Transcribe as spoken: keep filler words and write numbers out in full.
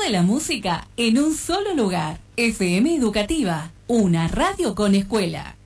la música en un solo lugar. F M Educativa, una radio con escuela.